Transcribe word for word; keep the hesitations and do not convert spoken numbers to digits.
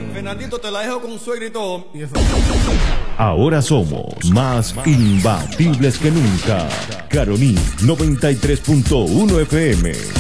Fernandito, te la dejo con suegra y todo. Ahora somos más imbatibles que nunca. Caroní noventa y tres punto uno F M.